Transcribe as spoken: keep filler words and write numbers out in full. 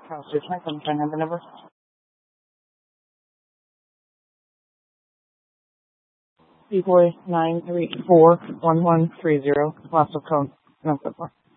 House District. I'm trying to have the number. B boy nine three four one one three zero. Lots of code. No, so far.